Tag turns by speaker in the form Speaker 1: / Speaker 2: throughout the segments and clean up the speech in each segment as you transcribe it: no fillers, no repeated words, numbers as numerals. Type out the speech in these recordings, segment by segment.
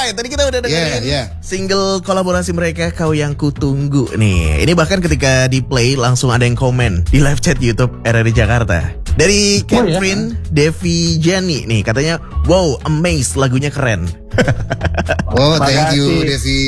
Speaker 1: Alright, tadi kita udah dengerin single kolaborasi mereka Kau Yang Kutunggu nih. Ini bahkan ketika di play langsung ada yang komen di live chat YouTube RRI Jakarta. Dari Catherine Devi Jenny nih, katanya wow, amazed, lagunya keren.
Speaker 2: Oh, thank you Devi.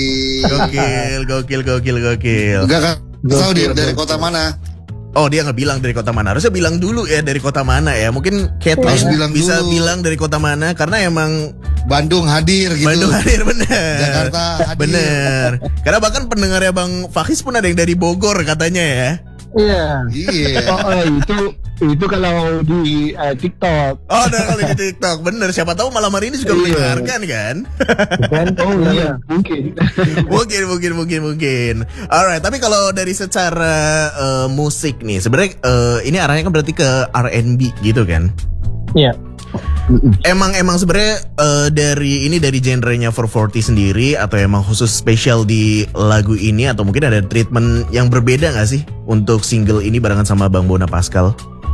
Speaker 1: Gokil.
Speaker 2: Enggak tahu dia dari kota mana.
Speaker 1: Oh, dia nggak bilang dari kota mana. Harusnya bilang dulu ya dari kota mana ya. Mungkin Catherine bisa bilang dari kota mana karena emang
Speaker 2: Bandung hadir gitu.
Speaker 1: Bandung hadir, bener.
Speaker 2: Jakarta hadir.
Speaker 1: Bener. Karena bahkan pendengarnya Bang Fakis pun ada yang dari Bogor katanya ya.
Speaker 3: Iya. Itu kalau di TikTok.
Speaker 1: Oh, kalau di TikTok, bener. Siapa tahu malam hari ini juga mendengarkan kan?
Speaker 3: Iya,
Speaker 1: mungkin. Alright, tapi kalau dari secara musik nih, sebenarnya ini arahnya kan berarti ke R&B gitu kan?
Speaker 3: Iya.
Speaker 1: Emang sebenarnya dari genrenya 440 sendiri atau emang khusus spesial di lagu ini atau mungkin ada treatment yang berbeda nggak sih untuk single ini barengan sama Bang Bona Pascal?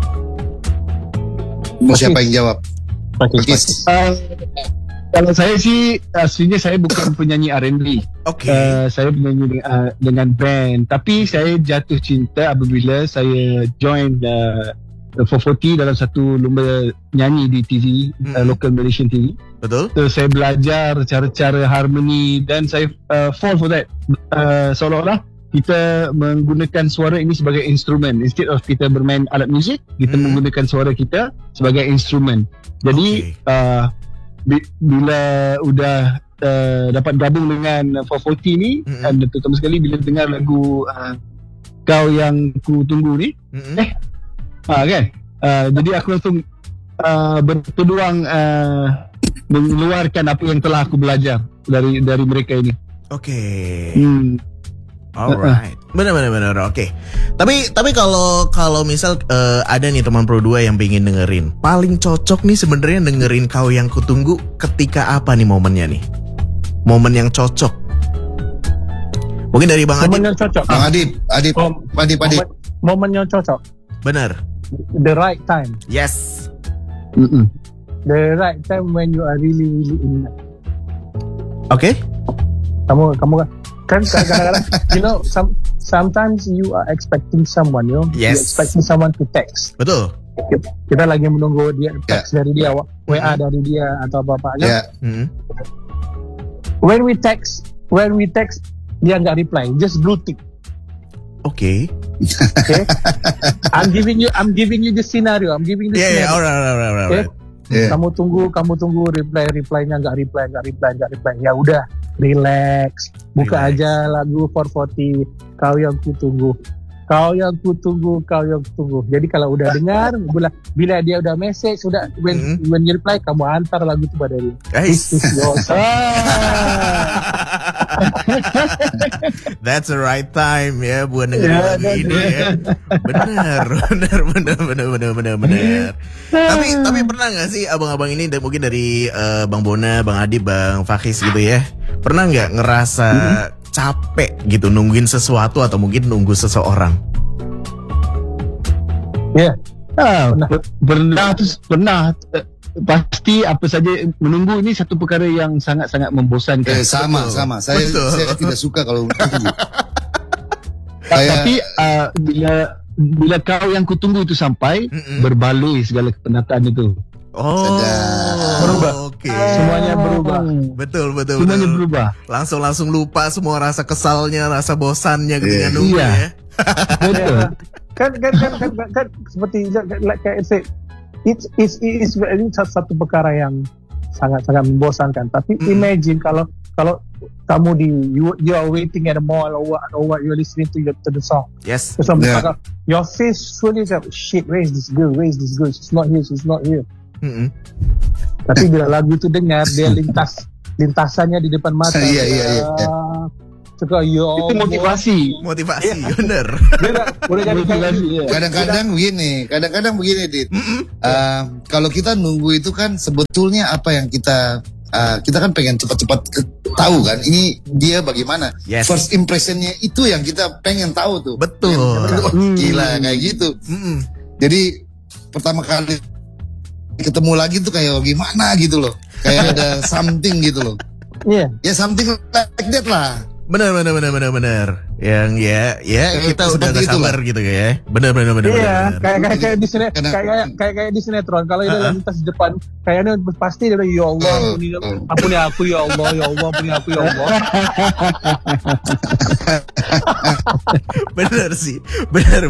Speaker 2: Mau siapa yang jawab?
Speaker 3: Pakis. Kalau saya sih aslinya saya bukan penyanyi R&B.
Speaker 1: Oke.
Speaker 3: Saya penyanyi dengan band, tapi saya jatuh cinta apabila saya join 440 dalam satu lomba nyanyi di TV, local Malaysian TV.
Speaker 1: Betul.
Speaker 3: So, saya belajar cara-cara harmoni dan saya fall for that. Seolah-olah kita menggunakan suara ini sebagai instrumen. Instead of kita bermain alat muzik, kita menggunakan suara kita sebagai instrumen. Jadi bila udah dapat gabung dengan 440 ni, dan terutama sekali bila dengar lagu Kau Yang Kutunggu ni, kan? Jadi aku langsung berpeluang mengeluarkan apa yang telah aku belajar dari mereka ini.
Speaker 1: Oke. Alright, benar. Oke. Tapi kalau misal ada nih teman Pro 2 yang pengen dengerin, paling cocok nih sebenarnya dengerin Kau Yang Kutunggu ketika apa nih momennya nih? Momen yang cocok. Mungkin dari Bang Adib.
Speaker 3: Momen yang cocok.
Speaker 2: Bang Adib.
Speaker 3: Momen yang cocok.
Speaker 1: Benar.
Speaker 3: The right time.
Speaker 1: Yes.
Speaker 3: The right time when you are really in love.
Speaker 1: Oke.
Speaker 3: Kamu kan kadang-kadang sometimes you are expecting someone,
Speaker 1: Yes.
Speaker 3: You're expecting someone to text.
Speaker 1: Betul.
Speaker 3: Kita lagi menunggu dia text dari dia, WA dari dia atau apa-apa aja. When we text dia nggak reply, just blue tick.
Speaker 1: Okay.
Speaker 3: I'm giving you the scenario.
Speaker 1: Yeah, alright.
Speaker 3: Yeah. Kamu tunggu reply-nya nggak reply. Ya udah, relax. Buka aja lagu 440 Kau Yang Kutunggu. Jadi kalau udah dengar, bila dia udah message, when you reply, kamu antar lagu itu pada dia.
Speaker 1: Guys.
Speaker 3: This is your song.
Speaker 1: That's the right time ya buat dengerin lagu ini ya. Benar. Tapi pernah nggak sih abang-abang ini mungkin dari Bang Bona, Bang Adib, Bang Fakis gitu ya, pernah nggak ngerasa capek gitu nungguin sesuatu atau mungkin nunggu seseorang?
Speaker 3: Ya, pernah. Pasti apa saja menunggu ini satu perkara yang sangat-sangat membosankan.
Speaker 2: Sama. Saya tidak suka kalau menunggu.
Speaker 1: Tapi
Speaker 3: bila Kau Yang Kutunggu itu sampai, berbaloi segala kepenatan itu.
Speaker 1: Berubah. Oke.
Speaker 3: Semuanya berubah.
Speaker 1: Betul.
Speaker 3: Semuanya berubah.
Speaker 1: Langsung lupa semua rasa kesalnya, rasa bosannya ketika nunggu ya.
Speaker 3: Betul. Kan seperti like I said, it's satu perkara yang sangat-sangat membosankan. Tapi imagine kalau kamu you are waiting at the mall or what you're listening to the song.
Speaker 1: Yes.
Speaker 3: Your face fully shit. Where is this girl? She's not here. Tapi bila lagu itu dengar, dia lintasannya di depan mata.
Speaker 2: Iya.
Speaker 3: Suka
Speaker 4: Itu motivasi,
Speaker 1: bener.
Speaker 2: Kadang-kadang begini, Dit. Kalau kita nunggu itu kan sebetulnya apa yang kita kan pengen cepat-cepat tahu kan, ini dia bagaimana.
Speaker 1: Yes.
Speaker 2: First impressionnya itu yang kita pengen tahu tuh.
Speaker 1: Betul.
Speaker 2: Gila kayak gitu. Jadi pertama kali ketemu lagi tuh kayak gimana gitu loh, kayak ada something gitu loh.
Speaker 3: Yeah.
Speaker 2: Ya something like that lah.
Speaker 1: Bener. Yang kita udah
Speaker 2: seperti
Speaker 1: gak sabar gitu ya. Bener.
Speaker 3: Iya, kayak di
Speaker 2: Karena-
Speaker 3: kayak di sinetron. Kalau dia lintas di depan, kayaknya pasti dia bilang, ya Allah, ampuni aku ya Allah, ampuni aku ya Allah.
Speaker 1: Bener sih. Bener.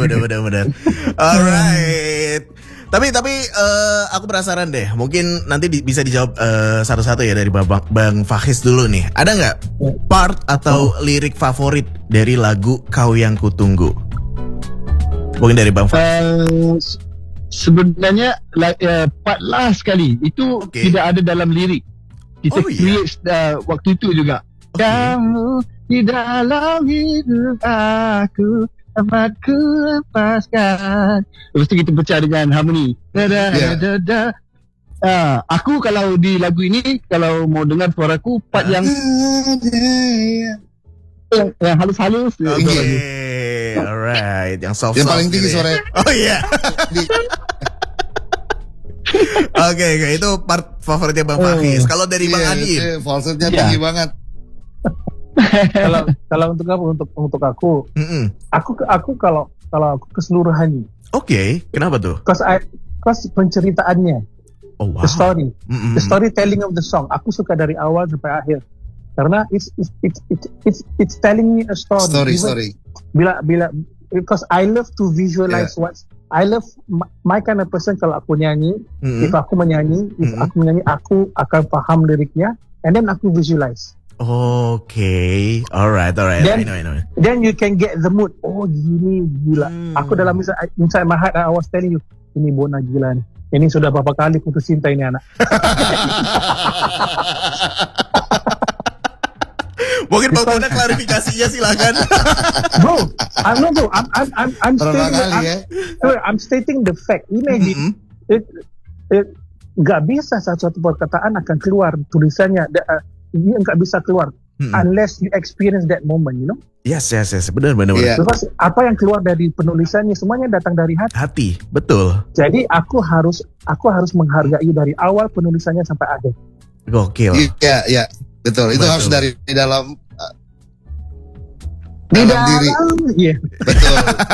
Speaker 1: Alright. Tapi aku penasaran deh. Mungkin nanti bisa dijawab satu-satu ya dari Bang Fahis dulu nih. Ada nggak part atau lirik favorit dari lagu Kau Yang Kutunggu? Mungkin dari Bang Fahis.
Speaker 3: Sebenarnya part last sekali itu tidak ada dalam lirik. Kita create waktu itu juga. Kamu di dalam hidup aku, dapat ku lepaskan. Lepas tu kita pecah dengan harmoni. Aku kalau di lagu ini, kalau mau dengar suaraku, part yang halus-halus.
Speaker 1: Oke, alright. Yang soft.
Speaker 2: Yang paling tinggi
Speaker 1: gitu ya.
Speaker 2: suaranya.
Speaker 1: Oh iya. Oke, itu part favoritnya Bang Fahis. Kalau dari Bang Adib,
Speaker 2: falsetnya tinggi banget.
Speaker 3: Kalau untuk apa? Untuk aku, aku kalau aku keseluruhannya.
Speaker 1: Oke, kenapa tuh?
Speaker 3: Cause penceritaannya,
Speaker 1: Oh wow.
Speaker 3: the story, the storytelling of the song. Aku suka dari awal sampai akhir. Karena it's telling me a story.
Speaker 2: Story.
Speaker 3: Bila because I love to visualize I love my kind of person. Kalau aku nyanyi, if aku menyanyi, aku akan paham liriknya, and then aku visualize.
Speaker 1: Okay, alright. I know.
Speaker 3: Then you can get the mood. Oh gini, gila. Aku dalam inside my heart, I was telling you, ini Bona gila nih. Ini sudah berapa kali putus cinta ini anak.
Speaker 1: Mungkin Bang Bona klarifikasinya silakan.
Speaker 3: Bro, I'm stating the fact. Imagine, nggak bisa satu perkataan akan keluar tulisannya. Dia nggak bisa keluar unless you experience that moment, you know?
Speaker 1: Yes. Benar.
Speaker 2: Yeah.
Speaker 3: Terus apa yang keluar dari penulisannya semuanya datang dari hati.
Speaker 1: Hati, betul.
Speaker 3: Jadi aku harus menghargai dari awal penulisannya sampai akhir.
Speaker 1: Gokil.
Speaker 2: Iya, betul. Itu harus dari dalam
Speaker 3: Di
Speaker 2: diri.
Speaker 3: Iya.
Speaker 2: Betul.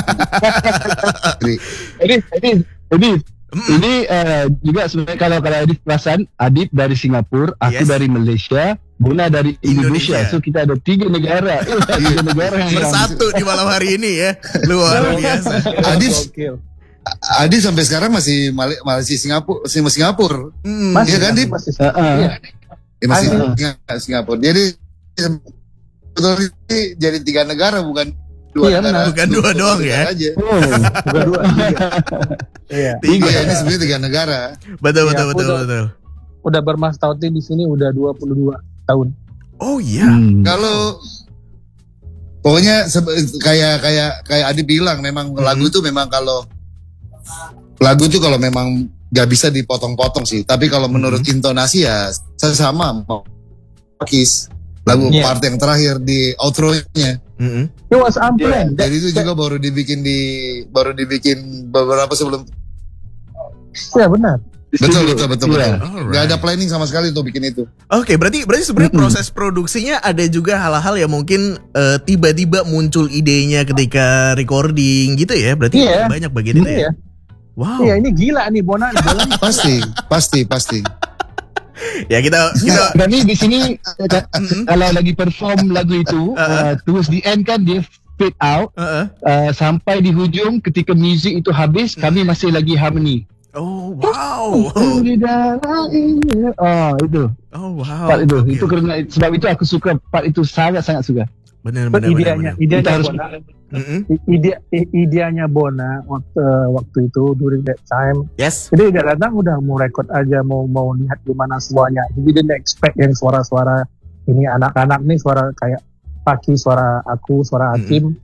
Speaker 3: Ini juga sebenarnya kalau Adib perasan, Adib dari Singapura, aku dari Malaysia, Bona dari Indonesia. So kita ada 3 negara. 3 negara yang
Speaker 1: bersatu di malam hari ini ya. Luar biasa.
Speaker 2: Adib sampai sekarang masih Singapura. Iya kan, Adib?
Speaker 3: Masih.
Speaker 2: Masih Singapura. Jadi sebetulnya jadi 3 negara bukan 2 negara.
Speaker 1: Bukan 2 doang ya.
Speaker 3: Bukan 2. Iya.
Speaker 2: 3 ini sebenarnya 3 negara.
Speaker 1: Betul.
Speaker 3: Udah bermastautin di sini udah 22 tahun.
Speaker 1: Oh iya.
Speaker 2: Kalau pokoknya kayak Adi bilang, memang lagu itu memang kalau memang gak bisa dipotong-potong sih. Tapi kalau menurut intonasi ya sama Pakis. Lagu part yang terakhir di outro-nya.
Speaker 3: It was unplanned.
Speaker 2: Jadi itu juga baru dibikin beberapa sebelum.
Speaker 3: Ya benar.
Speaker 2: Betul. Gak ada
Speaker 1: Alright.
Speaker 2: planning sama sekali untuk bikin itu.
Speaker 1: Oke, berarti sebenarnya proses produksinya ada juga hal-hal yang mungkin tiba-tiba muncul idenya ketika recording gitu ya. Berarti banyak bagian itu ya. Wow.
Speaker 3: Iya, ini gila nih Bona.
Speaker 2: Pasti.
Speaker 1: Ya kita
Speaker 3: Kami di sini kalau lagi perform lagu itu, towards the end kan dia fade out, sampai di hujung ketika music itu habis, kami masih lagi harmony.
Speaker 1: Oh wow.
Speaker 3: Di dalam ini. Itu.
Speaker 1: Oh wow.
Speaker 3: Part itu.
Speaker 1: Gokil.
Speaker 3: Itu karena sebab itu aku suka part itu, sangat suka.
Speaker 1: Benar.
Speaker 3: Ideanya Bona. Ideanya Bona waktu itu during that time.
Speaker 1: Yes.
Speaker 3: Jadi dia datang udah mau record aja, mau lihat gimana semuanya. Jadi dia didn't expect yang suara-suara ini anak-anak nih, suara kayak Paki, suara aku, suara Hakim,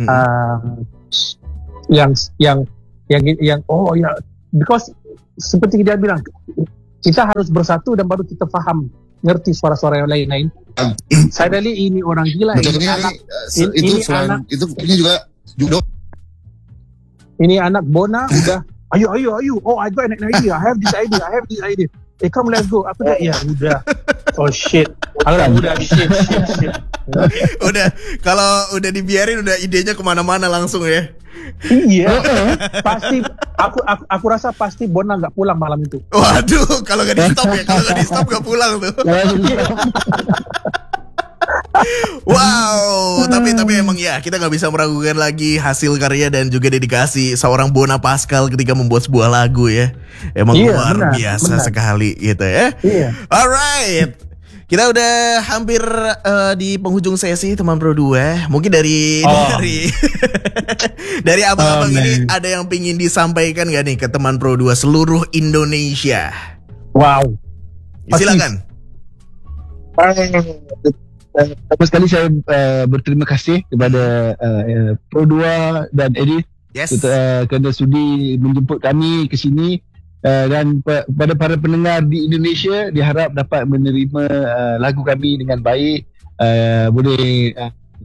Speaker 3: yang oh ya, because seperti dia bilang, kita harus bersatu dan baru kita paham, ngerti suara-suara yang lain-lain. Suddenly ini orang gila.
Speaker 2: Betulnya ini juga judo.
Speaker 3: Ini anak Bona udah, ayo. Oh, I got an idea. I have this idea. Come, let's go. Apa dah? Ya udah. Oh shit.
Speaker 4: Udah shit.
Speaker 1: Udah, kalau udah dibiarin udah idenya kemana-mana langsung ya.
Speaker 4: Iya. Pasti aku rasa pasti Bona nggak pulang malam itu.
Speaker 1: Waduh, kalau nggak di stop ya, kalau nggak di stop nggak pulang tuh. Wow, tapi emang ya kita nggak bisa meragukan lagi hasil karya dan juga dedikasi seorang Bona Pascal ketika membuat sebuah lagu ya. Emang
Speaker 4: Iya,
Speaker 1: luar
Speaker 4: benar,
Speaker 1: biasa
Speaker 4: benar.
Speaker 1: sekali gitu ya.
Speaker 4: Iya.
Speaker 1: Alright, kita udah hampir di penghujung sesi teman Pro 2. Mungkin dari dari abang-abang ini ada yang pingin disampaikan gak nih ke teman Pro 2 seluruh Indonesia?
Speaker 4: Wow.
Speaker 1: Silakan.
Speaker 3: Pertama sekali saya berterima kasih kepada Pro 2 dan Edith
Speaker 1: Yes.
Speaker 3: kerana sudi menjemput kami ke sini, dan pada para pendengar di Indonesia diharap dapat menerima lagu kami dengan baik. Boleh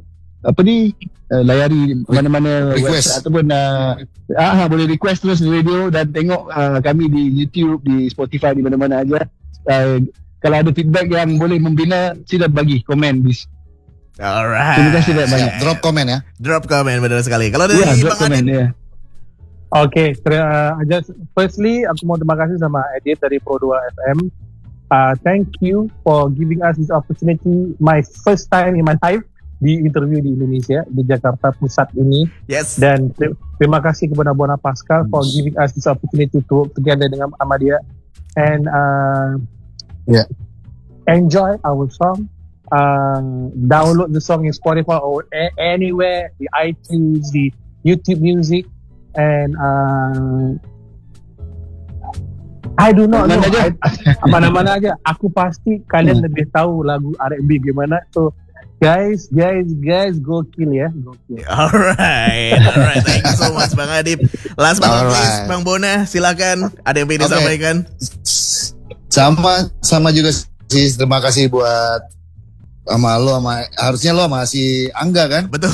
Speaker 3: layari mana-mana
Speaker 2: Request.
Speaker 3: website ataupun boleh request terus di radio dan tengok kami di YouTube, di Spotify, di mana-mana aja. Kalau ada feedback yang boleh membina, sila bagi komen di.
Speaker 1: Alright.
Speaker 3: Terima kasih banyak.
Speaker 2: Drop komen ya.
Speaker 1: Drop comment benar sekali. Kalau dari
Speaker 3: Ya, drop
Speaker 1: Bang
Speaker 3: komen
Speaker 1: Adit,
Speaker 3: ya.
Speaker 4: Oke, firstly aku mau terima kasih sama Edith dari Pro 2 FM. Thank you for giving us this opportunity, my first time in my life di interview di Indonesia, di Jakarta Pusat ini.
Speaker 1: yes.
Speaker 4: Dan terima kasih kepada Bona Pascal for giving us this opportunity to work together dengan Ahmadiyah. And enjoy our song. Download the song in Spotify or anywhere, the iTunes, the YouTube Music, and I do not know. Mana-mana aja. Aku pasti kalian lebih tahu lagu R&B gimana. So guys, gokil ya, gokil.
Speaker 1: Alright. Thank you so much Bang Adip. Last but not least, Bang Bona, silakan. Ada yang pengen disampaikan?
Speaker 2: Sama juga sih, terima kasih buat harusnya lo sama si Angga kan?
Speaker 1: Betul.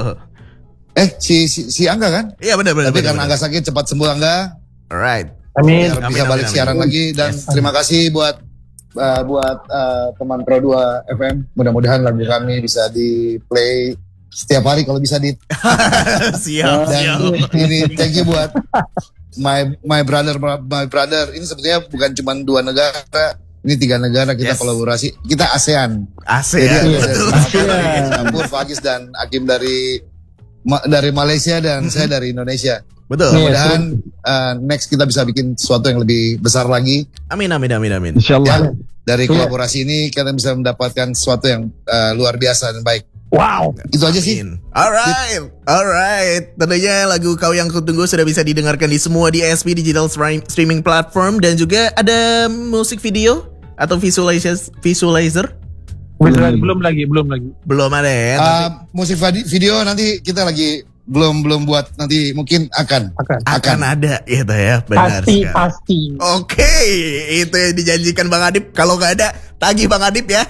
Speaker 2: Si Angga kan?
Speaker 1: Iya benar.
Speaker 2: Tapi karena Angga sakit, cepat sembuh Angga.
Speaker 1: Alright.
Speaker 4: Amin.
Speaker 2: Biar bisa balik siaran lagi, dan terima kasih buat teman Pro 2 FM. Mudah-mudahan lagu kami bisa di play setiap hari kalau bisa di.
Speaker 1: Siap.
Speaker 2: Dan ini thank you buat my brother. Ini sebetulnya bukan cuma 2 negara, ini 3 negara kita kolaborasi. Kita ASEAN.
Speaker 1: ASEAN. Betul.
Speaker 2: Campur Fagis dan Hakim dari Malaysia dan saya dari Indonesia.
Speaker 1: Betul.
Speaker 2: Mudah-mudahan next kita bisa bikin sesuatu yang lebih besar lagi.
Speaker 1: Amin.
Speaker 3: InsyaAllah.
Speaker 2: Dari kolaborasi ini kita bisa mendapatkan sesuatu yang luar biasa dan baik.
Speaker 4: Wow.
Speaker 2: Itu aja sih.
Speaker 1: Alright. Tentunya lagu Kau Yang Kutunggu sudah bisa didengarkan di semua DSP digital streaming platform, dan juga ada musik video atau visualizer.
Speaker 4: Belum lagi.
Speaker 1: Belum ada ya.
Speaker 2: Musik video nanti kita lagi belum buat, nanti mungkin akan
Speaker 1: ada gitu ya. Benar sekali.
Speaker 4: Pasti.
Speaker 1: Oke, itu yang dijanjikan Bang Adip. Kalau nggak ada, tagih Bang Adip ya.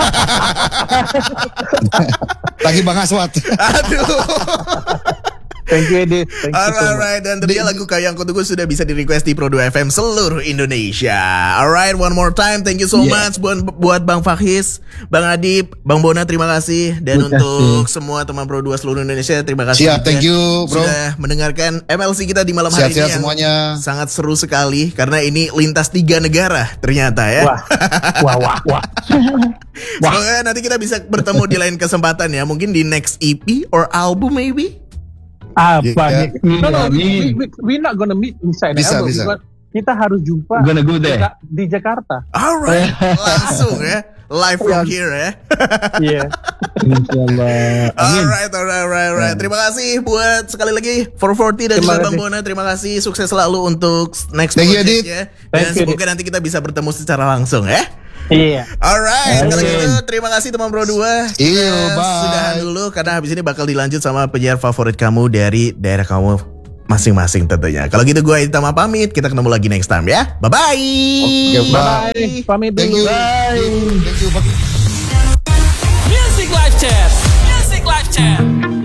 Speaker 2: lagi Bang Aswat.
Speaker 1: Aduh.
Speaker 4: Thank you Edith. Thank you so much.
Speaker 1: Alright, dan tentunya lagu Kau Yang Kutunggu sudah bisa di request di Pro 2 FM seluruh Indonesia. Alright, one more time, thank you so much buat Bang Fakhis, Bang Adip, Bang Bona, terima kasih. Dan untuk semua teman Pro 2 seluruh Indonesia, terima kasih.
Speaker 2: Siap, thank you bro.
Speaker 1: Sudah mendengarkan MLC kita di malam hari ini
Speaker 2: Siap-siap
Speaker 1: yang
Speaker 2: semuanya.
Speaker 1: sangat seru sekali, karena ini lintas 3 negara ternyata ya.
Speaker 4: Wah.
Speaker 1: Semoga nanti kita bisa bertemu di lain kesempatan ya. Mungkin di next EP or album maybe.
Speaker 4: Apa nih? No, we not gonna meet inside the
Speaker 2: Bisa,
Speaker 4: album.
Speaker 2: bisa.
Speaker 4: Kita harus jumpa
Speaker 3: Gonna go there.
Speaker 4: di Jakarta.
Speaker 1: Alright, langsung ya. Live from here ya.
Speaker 4: Iya.
Speaker 3: InsyaAllah. Amin.
Speaker 1: Alright. Terima kasih buat sekali lagi 440 dan juga Bang Bona. Terima kasih, sukses selalu untuk next
Speaker 2: Thank you,
Speaker 1: project
Speaker 2: Adit.
Speaker 1: ya.
Speaker 4: Thank
Speaker 1: Dan
Speaker 4: you,
Speaker 1: semoga nanti kita bisa bertemu secara langsung ya.
Speaker 4: Iya.
Speaker 1: Alright, kalau gitu terima kasih teman Pro 2.
Speaker 2: Iya, bye.
Speaker 1: Sudahan dulu karena habis ini bakal dilanjut sama penyiar favorit kamu dari daerah kamu masing-masing tentunya. Kalau gitu gue Edith Tama pamit, kita ketemu lagi next time ya. Bye bye.
Speaker 2: Oke, bye.
Speaker 4: Bye. Pamit
Speaker 2: Thank
Speaker 4: dulu.
Speaker 2: you.
Speaker 4: Bye.
Speaker 2: Thank you.
Speaker 5: Music Live Chat.